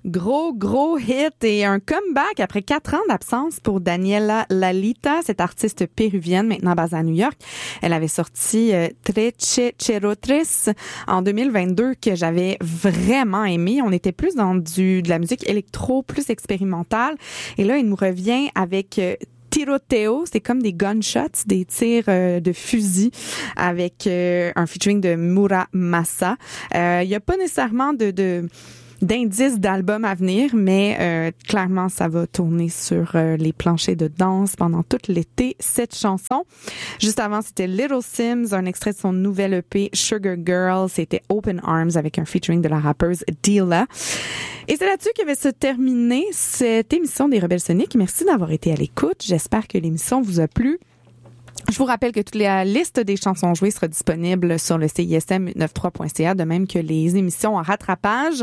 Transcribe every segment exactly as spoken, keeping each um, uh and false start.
Gros, gros hit et un comeback après quatre ans d'absence pour Daniela Lalita, cette artiste péruvienne maintenant basée à New York. Elle avait sorti euh, Treche Cherotres en deux mille vingt-deux que j'avais vraiment aimé. On était plus dans du de la musique électro, plus expérimentale. Et là, il nous revient avec euh, Tiroteo, c'est comme des gunshots, des tirs euh, de fusil avec euh, un featuring de Muramasa. Il euh, y a pas nécessairement de, de d'indices d'albums à venir, mais euh, clairement, ça va tourner sur euh, les planchers de danse pendant tout l'été, cette chanson. Juste avant, c'était Little Sims, un extrait de son nouvel E P Sugar Girl. C'était Open Arms avec un featuring de la rappeuse Dilla. Et c'est là-dessus que va se terminer cette émission des Rebelles Soniques. Merci d'avoir été à l'écoute. J'espère que l'émission vous a plu. Je vous rappelle que toute la liste des chansons jouées sera disponible sur le C I S M huit cent quatre-vingt-trois point C A, de même que les émissions en rattrapage.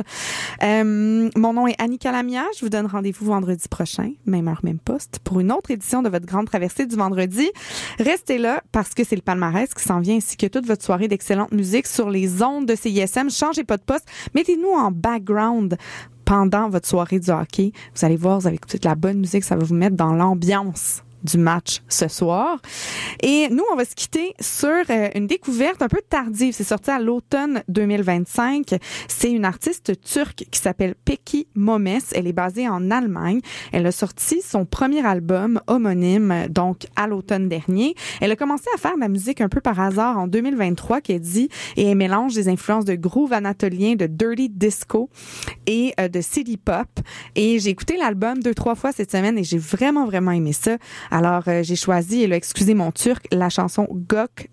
Euh, mon nom est Annie Calamia. Je vous donne rendez-vous vendredi prochain, même heure, même poste, pour une autre édition de votre grande traversée du vendredi. Restez là parce que c'est le palmarès qui s'en vient, ainsi que toute votre soirée d'excellente musique sur les ondes de C I S M. Changez pas de poste. Mettez-nous en background pendant votre soirée du hockey. Vous allez voir, vous allez écouter de la bonne musique. Ça va vous mettre dans l'ambiance du match ce soir. Et nous, on va se quitter sur euh, une découverte un peu tardive. C'est sorti à l'automne deux mille vingt-cinq. C'est une artiste turque qui s'appelle Peki Momes. Elle est basée en Allemagne. Elle a sorti son premier album homonyme, donc à l'automne dernier. Elle a commencé à faire de la musique un peu par hasard en deux mille vingt-trois, qu'elle dit, et elle mélange des influences de groove anatolien, de dirty disco et euh, de city pop. Et j'ai écouté l'album deux, trois fois cette semaine et j'ai vraiment, vraiment aimé ça. Alors, euh, j'ai choisi, et là, excusez mon turc, la chanson Gök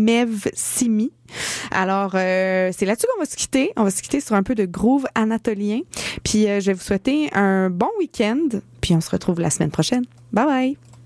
Mevsimi. Alors, euh, c'est là-dessus qu'on va se quitter. On va se quitter sur un peu de groove anatolien. Puis, euh, je vais vous souhaiter un bon week-end. Puis, on se retrouve la semaine prochaine. Bye bye!